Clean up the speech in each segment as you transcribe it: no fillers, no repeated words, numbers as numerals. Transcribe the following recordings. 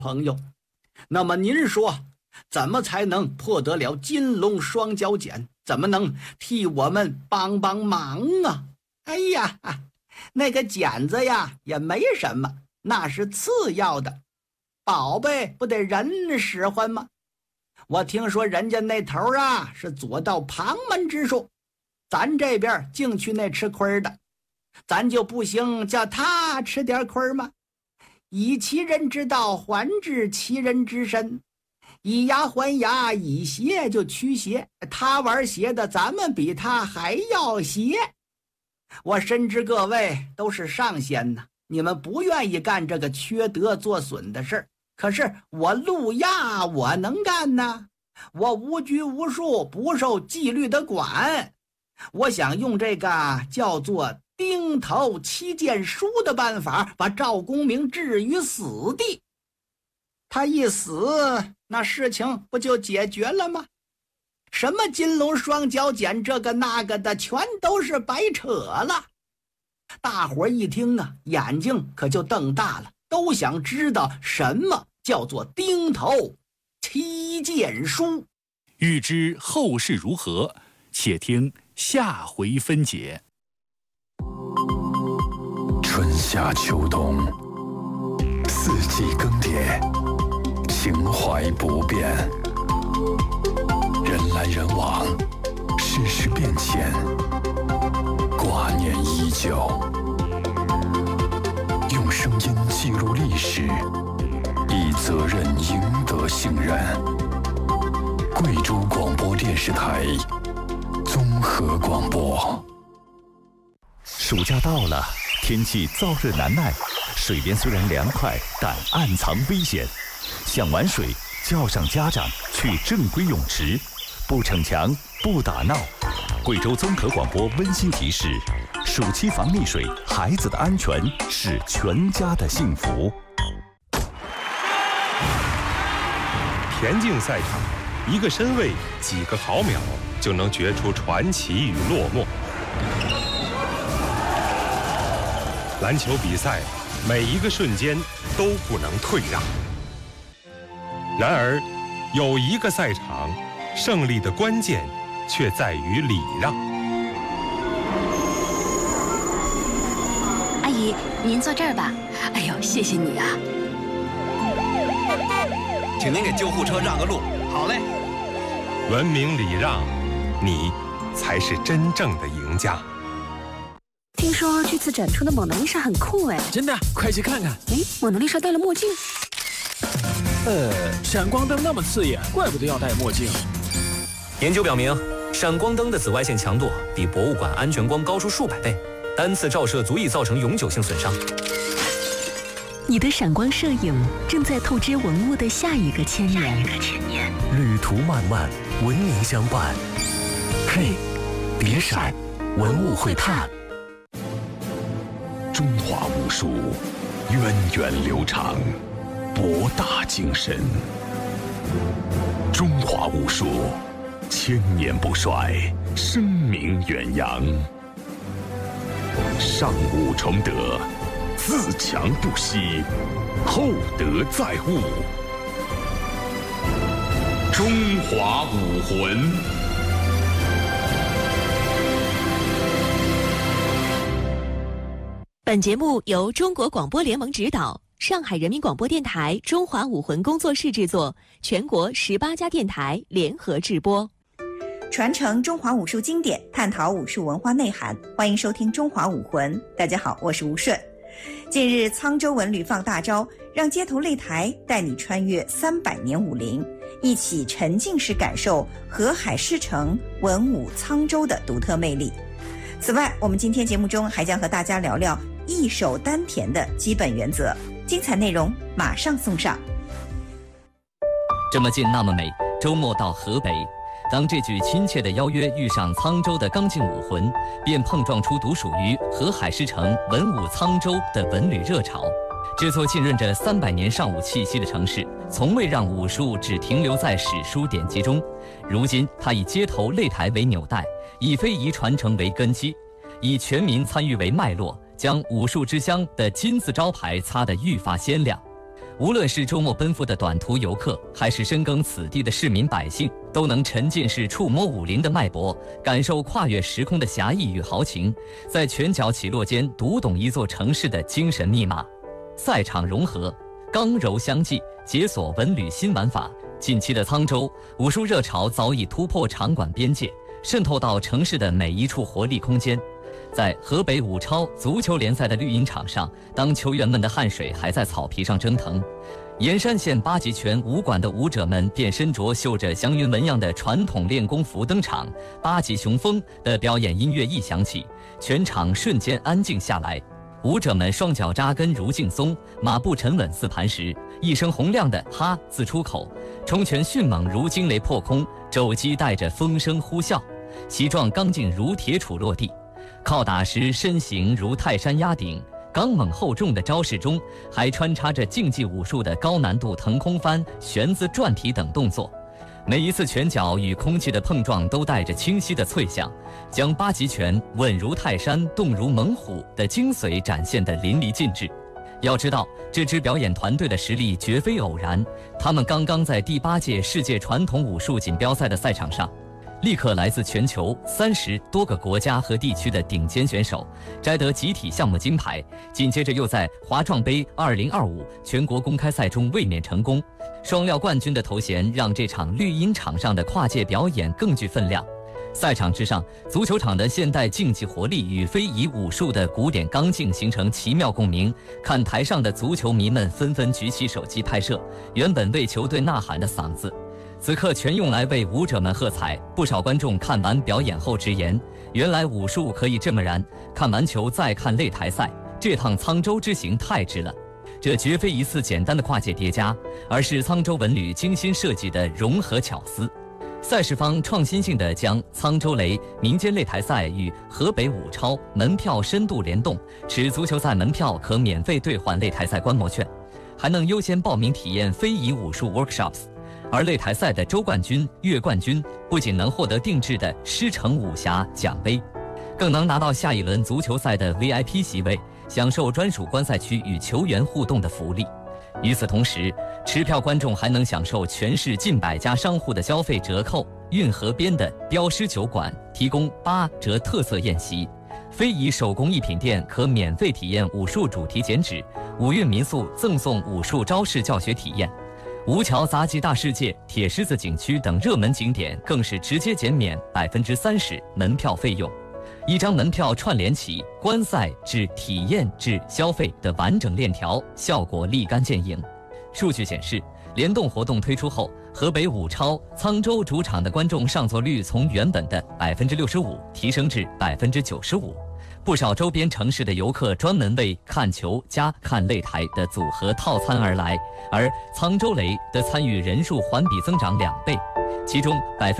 朋友，那么您说，怎么才能破得了金龙双脚锏？怎么能替我们帮帮忙啊？哎呀，那个锏子呀也没什么，那是次要的，宝贝不得人使唤吗？我听说人家那头啊是左道旁门之术，咱这边净去那吃亏的，咱就不行叫他吃点亏吗？以其人之道还治其人之身，以牙还牙，以邪就驱邪。他玩邪的，咱们比他还要邪。我深知各位都是上仙呢，你们不愿意干这个缺德作损的事儿，可是我路亚我能干呢，我无拘无束，不受纪律的管。我想用这个叫做钉头七剑书的办法，把赵公明置于死地。他一死，那事情不就解决了吗？什么金龙双脚锏这个那个的，全都是白扯了。大伙一听啊，眼睛可就瞪大了，都想知道什么叫做钉头七剑书。 欲知后事如何，且听下回分解。 春夏秋冬，四季更迭，情怀不变。人来人往，世事变迁，挂念依旧。用声音记录历史，以责任赢得信任。贵州广播电视台综合广播。 暑假到了，天气燥热难耐，水边虽然凉快，但暗藏危险。想玩水，叫上家长去正规泳池，不逞强，不打闹。贵州综合广播温馨提示：暑期防溺水，孩子的安全是全家的幸福。 田径赛场，一个身位，几个毫秒，就能决出传奇与落寞。篮球比赛，每一个瞬间都不能退让。然而，有一个赛场，胜利的关键却在于礼让。 阿姨，您坐这儿吧。哎呦，谢谢你啊！ 请您给救护车让个路。好嘞。 文明礼让，你才是真正的赢家。 听说这次展出的蒙娜丽莎很酷哎！ 真的，快去看看。 哎，蒙娜丽莎戴了墨镜。 闪光灯那么刺眼，怪不得要戴墨镜。 研究表明，闪光灯的紫外线强度比博物馆安全光高出数百倍，单次照射足以造成永久性损伤。 你的闪光摄影正在透支文物的下一个千年。 旅途漫漫，文明相伴。嘿，别闪，文物会探。 中华武术源远流长，博大精深。中华武术千年不衰，声名远扬。上武崇德，自强不息，厚德载物。中华武魂。 本节目由中国广播联盟指导，上海人民广播电台中华武魂工作室制作，全国18家电台联合制播。 传承中华武术经典，探讨武术文化内涵，欢迎收听《中华武魂》。大家好，我是吴顺。近日，沧州文旅放大招，让街头擂台带你穿越300年武林，一起沉浸式感受河海狮城文武沧州的独特魅力。此外，我们今天节目中还将和大家聊聊一手丹田的基本原则，精彩内容马上送上。 这么近那么美，周末到河北。当这句亲切的邀约遇上沧州的刚劲武魂，便碰撞出独属于河海狮城文武沧州的文旅热潮。这座浸润着300年尚武气息的城市，从未让武术只停留在史书典籍中。如今，它以街头擂台为纽带，以非遗传承为根基，以全民参与为脉络，将武术之乡的金字招牌擦得愈发鲜亮。 无论是周末奔赴的短途游客，还是深耕此地的市民百姓，都能沉浸式触摸武林的脉搏，感受跨越时空的侠义与豪情，在拳脚起落间读懂一座城市的精神密码。赛场融合，刚柔相济，解锁文旅新玩法。近期的沧州武术热潮早已突破场馆边界，渗透到城市的每一处活力空间。在河北武超足球联赛的绿茵场上，当球员们的汗水还在草皮上蒸腾，盐山县八极拳武馆的武者们便身着绣着祥云纹样的传统练功服登场，八极雄风的表演音乐一响起，全场瞬间安静下来。武者们双脚扎根如劲松，马步沉稳似磐石，一声洪亮的哈自出口，冲拳迅猛如惊雷破空，肘击带着风声呼啸，旗状刚劲如铁杵落地，靠打时身形如泰山压顶，刚猛厚重的招式中还穿插着竞技武术的高难度腾空翻、旋子转体等动作。每一次拳脚与空气的碰撞都带着清晰的脆响，将八极拳稳如泰山、动如猛虎的精髓展现得淋漓尽致。要知道，这支表演团队的实力绝非偶然，他们刚刚在第8届世界传统武术锦标赛的赛场上，立刻来自全球30多个国家和地区的顶尖选手摘得集体项目金牌，紧接着又在华壮杯2025全国公开赛中卫冕成功，双料冠军的头衔让这场绿茵场上的跨界表演更具分量。赛场之上，足球场的现代竞技活力与非遗武术的古典刚劲形成奇妙共鸣，看台上的足球迷们纷纷举起手机拍摄，原本为球队呐喊的嗓子此刻全用来为武者们喝彩。不少观众看完表演后直言，原来武术可以这么燃，看完球再看擂台赛，这趟沧州之行太值了。这绝非一次简单的跨界叠加，而是沧州文旅精心设计的融合巧思。赛事方创新性地将沧州雷民间擂台赛与河北武超门票深度联动，使足球赛门票可免费兑换擂台赛观摩券，还能优先报名体验非遗武术 workshops。而擂台赛的州冠军、月冠军不仅能获得定制的狮城武侠奖杯，更能拿到下一轮足球赛的 VIP 席位，享受专属观赛区与球员互动的福利。与此同时，持票观众还能享受全市近100家商户的消费折扣。运河边的标狮酒馆提供8折特色宴席，非遗手工艺品店可免费体验武术主题剪纸，五运民宿赠送武术招式教学体验。吴桥杂技大世界、铁狮子景区等热门景点更是直接减免30%门票费用。一张门票串联起观赛至体验至消费的完整链条，效果立竿见影。数据显示，联动活动推出后，河北武超沧州主场的观众上座率从原本的65%提升至95%。不少周边城市的游客专门为看球加看擂台的组合套餐而来，而沧州雷的参与人数环比增长2倍。其中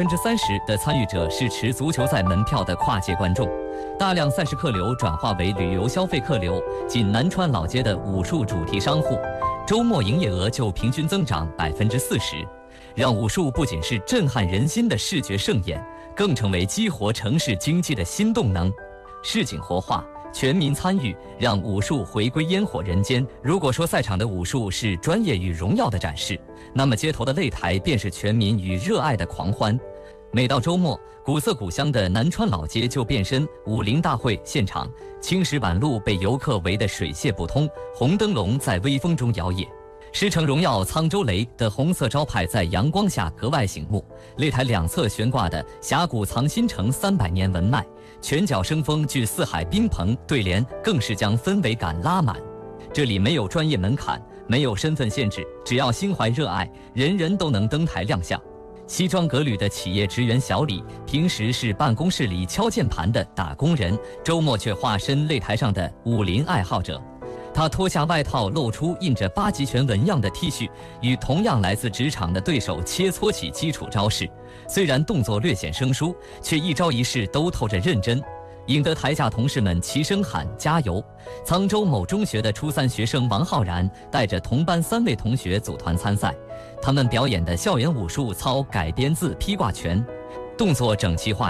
30%的参与者是持足球赛门票的跨界观众，大量赛事客流转化为旅游消费客流。仅南川老街的武术主题商户，周末营业额就平均增长40%，让武术不仅是震撼人心的视觉盛宴，更成为激活城市经济的新动能。市井活化，全民参与，让武术回归烟火人间。如果说赛场的武术是专业与荣耀的展示，那么街头的擂台便是全民与热爱的狂欢。每到周末，古色古香的南川老街就变身武林大会现场，青石板路被游客围得水泄不通，红灯笼在微风中摇曳。狮城荣耀沧州雷的红色招牌在阳光下格外醒目，擂台两侧悬挂的峡谷藏新城300年文脉，拳脚生风聚四海宾朋对联，更是将氛围感拉满。这里没有专业门槛，没有身份限制，只要心怀热爱，人人都能登台亮相。西装革履的企业职员小李，平时是办公室里敲键盘的打工人，周末却化身擂台上的武林爱好者。他脱下外套，露出印着八极拳纹样的 T 恤，与同样来自职场的对手切磋起基础招式。虽然动作略显生疏，却一招一式都透着认真，引得台下同事们齐声喊加油。沧州某中学的初3学生王浩然带着同班3位同学组团参赛，他们表演的校园武术操改编自劈挂拳，动作整齐划一，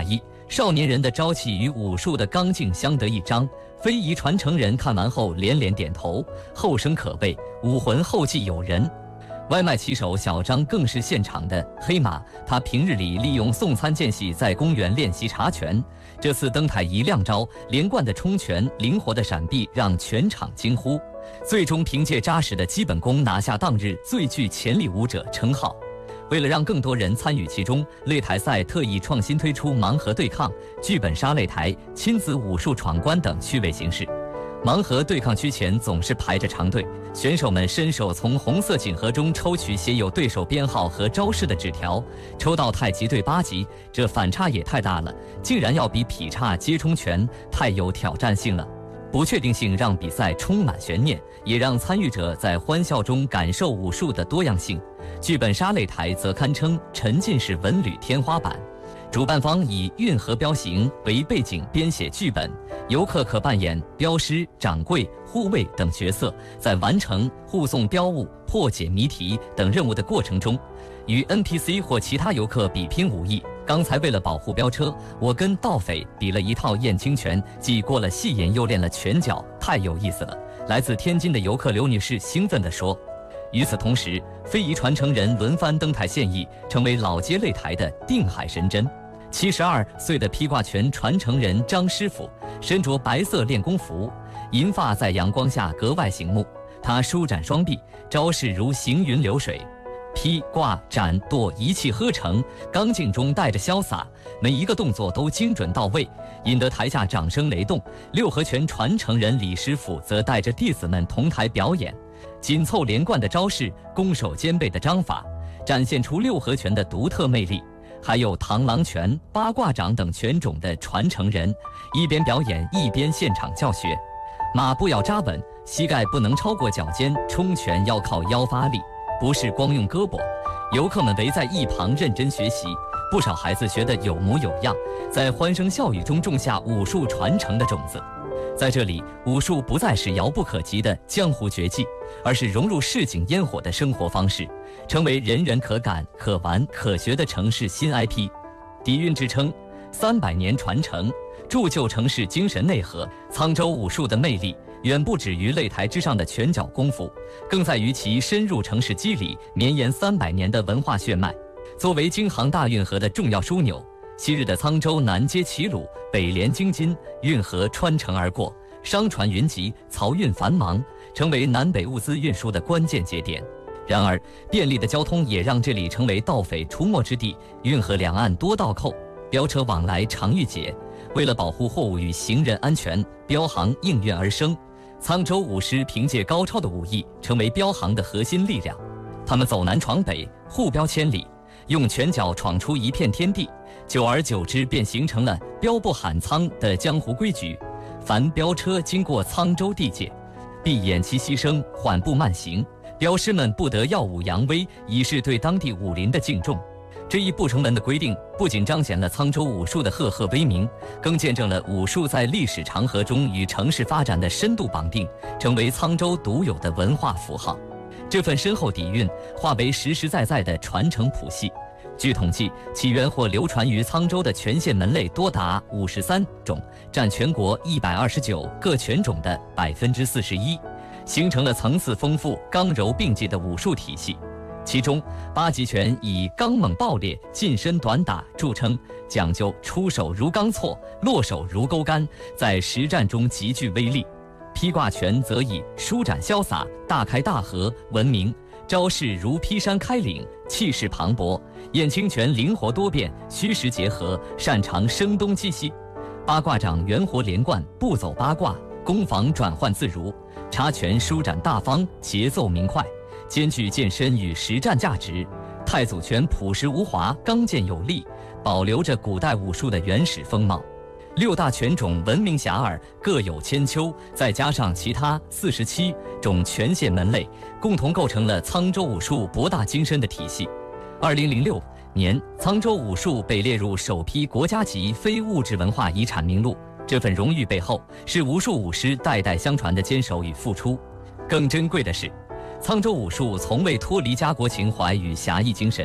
少年人的朝气与武术的刚劲相得益彰。非遗传承人看完后连连点头，后生可畏，武魂后继有人。外卖骑手小张更是现场的黑马，他平日里利用送餐间隙在公园练习查拳，这次登台一亮招，连贯的冲拳，灵活的闪避，让全场惊呼。最终凭借扎实的基本功拿下当日最具潜力武者称号。为了让更多人参与其中，擂台赛特意创新推出盲盒对抗、剧本杀擂台、亲子武术闯关等趣味形式。盲盒对抗区前总是排着长队，选手们伸手从红色锦盒中抽取写有对手编号和招式的纸条，抽到太极队8级，这反差也太大了，竟然要比劈叉接冲拳，太有挑战性了。不确定性让比赛充满悬念，也让参与者在欢笑中感受武术的多样性。剧本杀擂台则堪称沉浸式文旅天花板。主办方以运河镖行为背景编写剧本，游客可扮演镖师、掌柜、护卫等角色，在完成护送镖物、破解谜题等任务的过程中，与 NPC 或其他游客比拼武艺。刚才为了保护镖车，我跟盗匪比了一套燕青拳，既过了戏眼又练了拳脚，太有意思了。来自天津的游客刘女士兴奋地说。与此同时，非遗传承人轮番登台献艺，成为老街擂台的定海神针。72岁的披挂拳传承人张师傅身着白色练功服，银发在阳光下格外醒目。他舒展双臂，招式如行云流水，劈挂斩剁一气呵成，刚劲中带着潇洒，每一个动作都精准到位，引得台下掌声雷动。六合拳传承人李师傅则带着弟子们同台表演，紧凑连贯的招式，攻守兼备的章法，展现出六合拳的独特魅力。还有螳螂拳、八卦掌等拳种的传承人，一边表演一边现场教学。马步要扎稳，膝盖不能超过脚尖，冲拳要靠腰发力，不是光用胳膊。游客们围在一旁认真学习，不少孩子学得有模有样，在欢声笑语中种下武术传承的种子。在这里，武术不再是遥不可及的江湖绝技，而是融入市井烟火的生活方式，成为人人可感、可玩、可学的城市新 IP。底蕴之称，300年传承，铸就城市精神内核。沧州武术的魅力远不止于擂台之上的拳脚功夫，更在于其深入城市肌理、绵延300年的文化血脉。作为京杭大运河的重要枢纽，昔日的沧州南接齐鲁，北连京津，运河穿城而过，商船云集，漕运繁忙，成为南北物资运输的关键节点。然而，便利的交通也让这里成为盗匪出没之地，运河两岸多倒扣，镖车往来常遇劫。为了保护货物与行人安全，镖行应运而生。沧州武师凭借高超的武艺，成为镖行的核心力量。他们走南闯北，护镖千里，用拳脚闯出一片天地。久而久之，便形成了镖不喊沧的江湖规矩。凡镖车经过沧州地界，必偃旗息声，缓步慢行。镖师们不得耀武扬威，以示对当地武林的敬重。这一不成文的规定，不仅彰显了沧州武术的赫赫威名，更见证了武术在历史长河中与城市发展的深度绑定，成为沧州独有的文化符号。这份深厚底蕴化为实实在在的传承谱系。据统计，起源或流传于沧州的拳线门类多达53种，占全国129个拳种的41%，形成了层次丰富、刚柔并济的武术体系。其中，8极拳以刚猛爆裂、近身短打著称，讲究出手如钢锉，落手如钩竿，在实战中极具威力。披挂拳则以舒展潇洒、大开大合闻名，招式如劈山开岭，气势磅礴。燕青拳灵活多变，虚实结合，擅长声东击西。八卦掌圆活连贯，步走八卦，攻防转换自如。插拳舒展大方，节奏明快，兼具健身与实战价值。太祖拳朴实无华，刚健有力，保留着古代武术的原始风貌。6大拳种闻名遐迩，各有千秋，再加上其他47种拳线门类，共同构成了沧州武术博大精深的体系。2006年，沧州武术被列入首批国家级非物质文化遗产名录。这份荣誉背后，是无数武师代代相传的坚守与付出。更珍贵的是，沧州武术从未脱离家国情怀与侠义精神，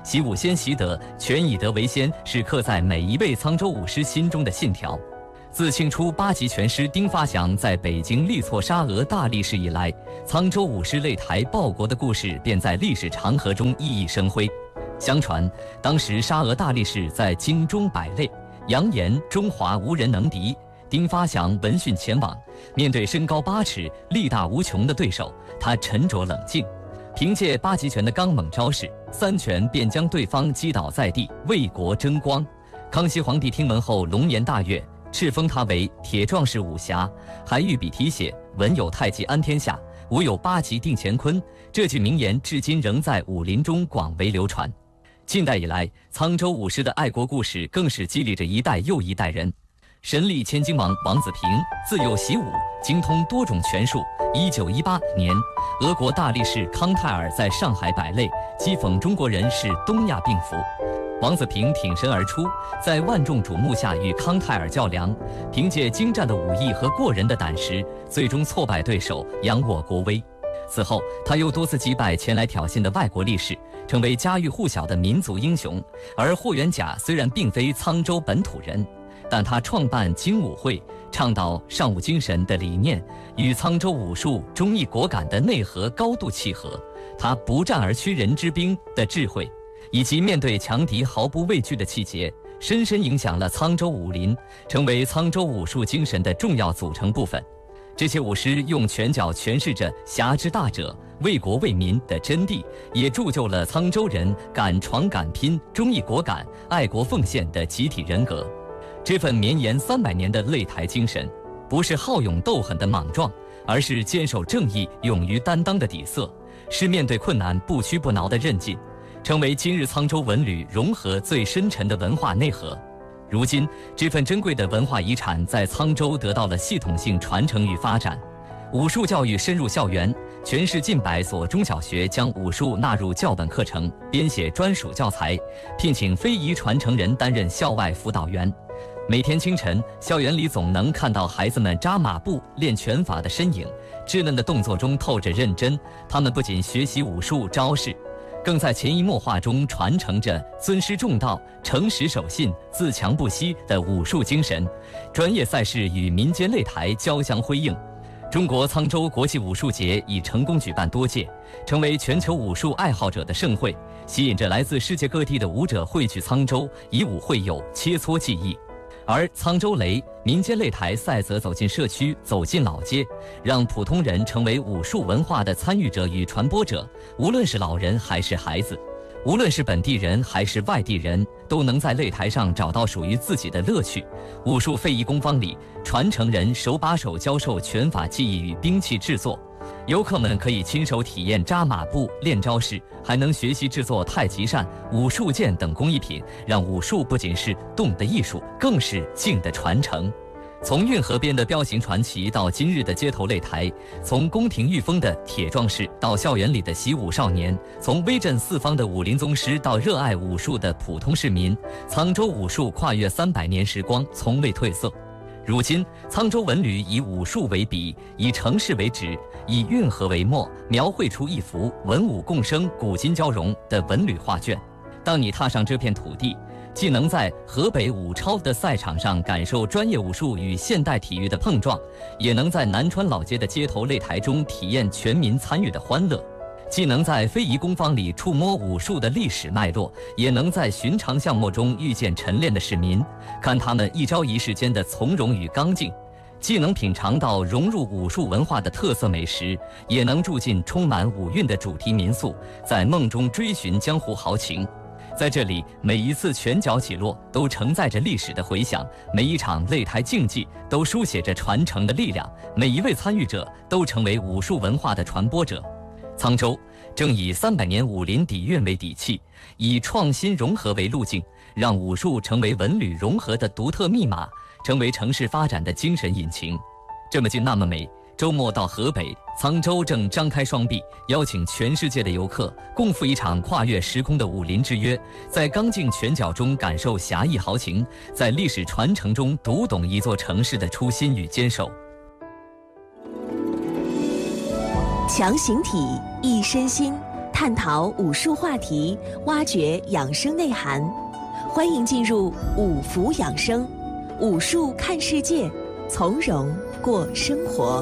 习武先习德，全以德为先，是刻在每一位沧州武师心中的信条。自清初8级拳师丁发祥在北京力挫沙俄大力士以来，沧州武师擂台报国的故事便在历史长河中熠熠生辉。相传，当时沙俄大力士在京中摆擂，扬言中华无人能敌。丁发祥闻讯前往，面对身高8尺、力大无穷的对手，他沉着冷静，凭借8级拳的刚猛招式，3拳便将对方击倒在地，为国争光。康熙皇帝听闻后龙颜大悦，敕封他为铁壮士武侠，还御笔题写“文有太极安天下，武有8级定乾坤”。这句名言至今仍在武林中广为流传。近代以来，沧州武师的爱国故事更是激励着一代又一代人。神力千金王王子平自幼习武，精通多种拳术。1918年，俄国大力士康泰尔在上海摆擂，讥讽中国人是东亚病夫。王子平挺身而出，在万众瞩目下与康泰尔较量，凭借精湛的武艺和过人的胆识，最终挫败对手，扬我国威。此后，他又多次击败前来挑衅的外国力士，成为家喻户晓的民族英雄。而霍元甲虽然并非沧州本土人，但他创办精武会，倡导尚武精神的理念，与沧州武术忠义果敢的内核高度契合。他不战而屈人之兵的智慧，以及面对强敌毫不畏惧的气节，深深影响了沧州武林，成为沧州武术精神的重要组成部分。这些武师用拳脚诠释着侠之大者、为国为民的真谛，也铸就了沧州人敢闯敢拼、忠义果敢、爱国奉献的集体人格。这份绵延300年的擂台精神，不是好勇斗狠的莽撞，而是坚守正义、勇于担当的底色，是面对困难不屈不挠的韧劲，成为今日沧州文旅融合最深沉的文化内核。如今，这份珍贵的文化遗产在沧州得到了系统性传承与发展。武术教育深入校园，全市近100所中小学将武术纳入教本课程，编写专属教材，聘请非遗传承人担任校外辅导员。每天清晨，校园里总能看到孩子们扎马步练拳法的身影，稚嫩的动作中透着认真。他们不仅学习武术招式，更在潜移默化中传承着尊师重道、诚实守信、自强不息的武术精神。专业赛事与民间擂台交相辉映。中国沧州国际武术节已成功举办多届，成为全球武术爱好者的盛会，吸引着来自世界各地的武者汇聚沧州，以武会友，切磋技艺。而沧州擂民间擂台赛则走进社区，走进老街，让普通人成为武术文化的参与者与传播者。无论是老人还是孩子，无论是本地人还是外地人，都能在擂台上找到属于自己的乐趣。武术非遗工坊里，传承人手把手教授拳法技艺与兵器制作，游客们可以亲手体验扎马步、练招式，还能学习制作太极扇、武术剑等工艺品，让武术不仅是动的艺术，更是静的传承。从运河边的彪形传奇到今日的街头擂台，从宫廷御风的铁壮士到校园里的习武少年，从威震四方的武林宗师到热爱武术的普通市民，沧州武术跨越300年时光，从未褪色。如今，沧州文旅以武术为笔，以城市为纸，以运河为墨，描绘出一幅文武共生、古今交融的文旅画卷。当你踏上这片土地，既能在河北武超的赛场上感受专业武术与现代体育的碰撞，也能在南川老街的街头擂台中体验全民参与的欢乐。既能在非遗工坊里触摸武术的历史脉络，也能在寻常巷陌中遇见晨练的市民，看他们一朝一夕间的从容与刚劲；既能品尝到融入武术文化的特色美食，也能住进充满武韵的主题民宿，在梦中追寻江湖豪情。在这里，每一次拳脚起落都承载着历史的回响，每一场擂台竞技都书写着传承的力量，每一位参与者都成为武术文化的传播者。沧州正以300年武林底蕴为底气，以创新融合为路径，让武术成为文旅融合的独特密码，成为城市发展的精神引擎。这么近那么美，周末到河北，沧州正张开双臂，邀请全世界的游客共赴一场跨越时空的武林之约，在刚劲拳脚中感受侠义豪情，在历史传承中读懂一座城市的初心与坚守。 强形体，一身心， 探讨武术话题，挖掘养生内涵。欢迎进入五福养生，武术看世界，从容过生活。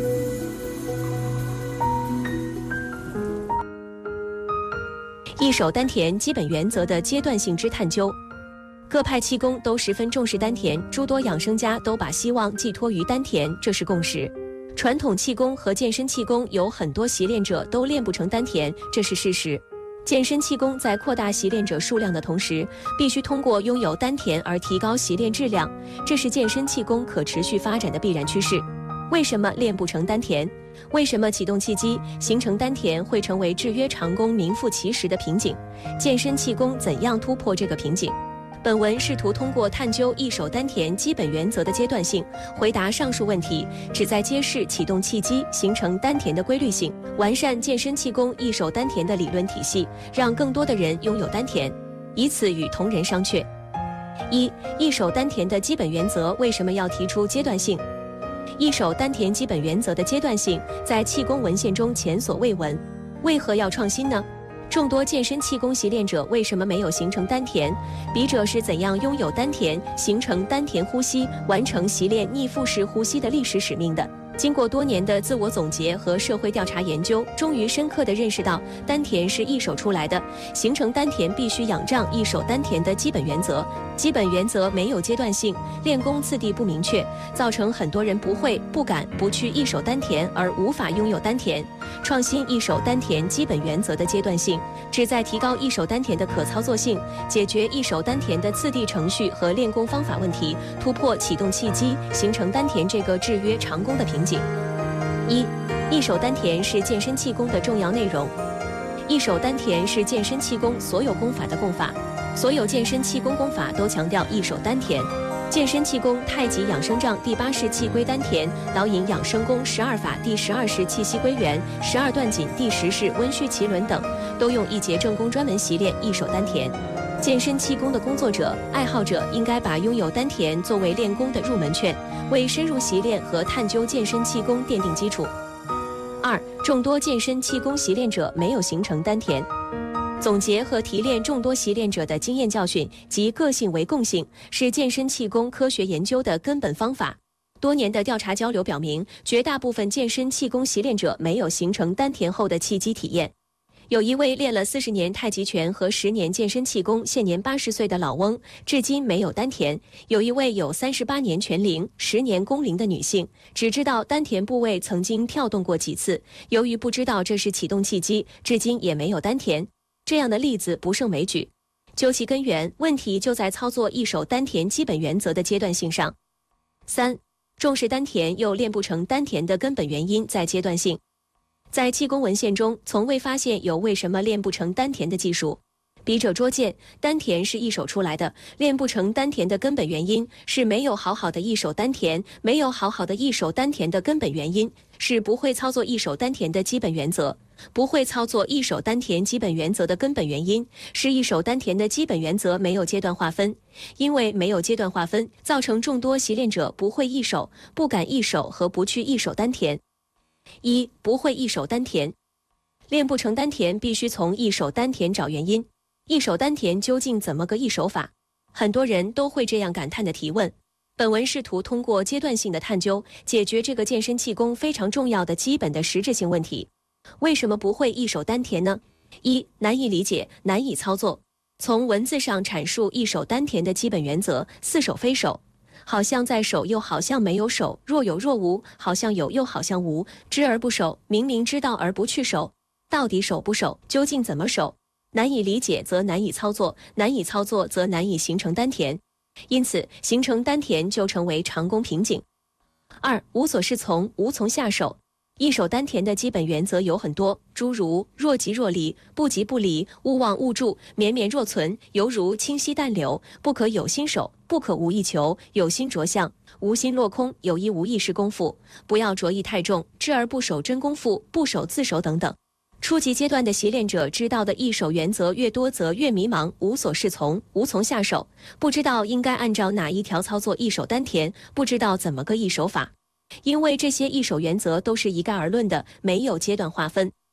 一手丹田基本原则的阶段性之探究。各派气功都十分重视丹田，诸多养生家都把希望寄托于丹田，这是共识。传统气功和健身气功有很多习练者都练不成丹田，这是事实。健身气功在扩大习练者数量的同时，必须通过拥有丹田而提高习练质量，这是健身气功可持续发展的必然趋势。为什么练不成丹田？为什么启动气机形成丹田会成为制约长功名副其实的瓶颈？健身气功怎样突破这个瓶颈？本文试图通过探究一手丹田基本原则的阶段性，回答上述问题，旨在揭示启动气机形成丹田的规律性，完善健身气功一手丹田的理论体系，让更多的人拥有丹田，以此与同仁商榷。一手丹田的基本原则为什么要提出阶段性？一手丹田基本原则的阶段性在气功文献中前所未闻，为何要创新呢？众多健身气功习练者为什么没有形成丹田？笔者是怎样拥有丹田，形成丹田呼吸，完成习练逆腹式呼吸的历史使命的？经过多年的自我总结和社会调查研究，终于深刻地认识到丹田是一手出来的，形成丹田必须仰仗一手丹田的基本原则。基本原则没有阶段性，练功次第不明确，造成很多人不会、不敢、不去一手丹田而无法拥有丹田。创新一手丹田基本原则的阶段性，旨在提高一手丹田的可操作性，解决一手丹田的次第程序和练功方法问题，突破启动气机形成丹田这个制约长功的瓶颈。一手丹田是健身气功的重要内容。一手丹田是健身气功所有功法的功法，所有健身气功功法都强调一手丹田。健身气功太极养生杖第8式气归丹田，导引养生功12法第12式气息归元，12段锦第10式温煦脐轮等，都用一节正功专门习练一手丹田。健身气功的工作者、爱好者应该把拥有丹田作为练功的入门券，为深入习练和探究健身气功奠定基础。众多健身气功习练者没有形成丹田。总结和提炼众多习练者的经验教训及个性为共性，是健身气功科学研究的根本方法。多年的调查交流表明，绝大部分健身气功习练者没有形成丹田后的气机体验。有一位练了40年太极拳和10年健身气功，现年80岁的老翁，至今没有丹田；有一位有38年拳龄、10年功龄的女性，只知道丹田部位曾经跳动过几次，由于不知道这是启动气机，至今也没有丹田。这样的例子不胜枚举。究其根源，问题就在操作一手丹田基本原则的阶段性上。重视丹田又练不成丹田的根本原因在阶段性。在气功文献中，从未发现有为什么练不成丹田的技术。笔者拙见，丹田是一手出来的，练不成丹田的根本原因是没有好好的一手丹田，没有好好的一手丹田的根本原因是不会操作一手丹田的基本原则，不会操作一手丹田基本原则的根本原因是一手丹田的基本原则没有阶段划分，因为没有阶段划分，造成众多习练者不会一手、不敢一手和不去一手丹田。不会一手丹田，练不成丹田必须从一手丹田找原因。一手丹田究竟怎么个一手法？很多人都会这样感叹的提问。本文试图通过阶段性的探究，解决这个健身气功非常重要的基本的实质性问题。为什么不会一手丹田呢？难以理解，难以操作。从文字上阐述一手丹田的基本原则：似手非手，好像在手又好像没有手，若有若无，好像有又好像无，知而不守，明明知道而不去守，到底守不守？究竟怎么守？难以理解则难以操作，难以操作则难以形成丹田，因此形成丹田就成为长功瓶颈。无所适从，无从下手。一手丹田的基本原则有很多，诸如若即若离，不即不离，勿忘勿助，绵绵若存，犹如清溪淡流，不可有心守，不可无意求，有心着相，无心落空，有意无意是功夫，不要着意太重，知而不守真功夫，不守自守等等。初级阶段的习练者知道的一手原则越多，则越迷茫，无所适从，无从下手，不知道应该按照哪一条操作一手丹田，不知道怎么个一手法。因为这些一手原则都是一概而论的，没有阶段划分。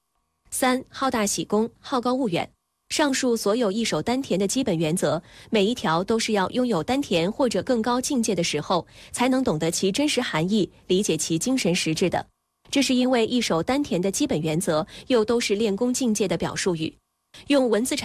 3. 好大喜功，好高骛远。上述所有一手丹田的基本原则，每一条都是要拥有丹田或者更高境界的时候，才能懂得其真实含义，理解其精神实质的。这是因为一手丹田的基本原则，又都是练功境界的表述语，用文字阐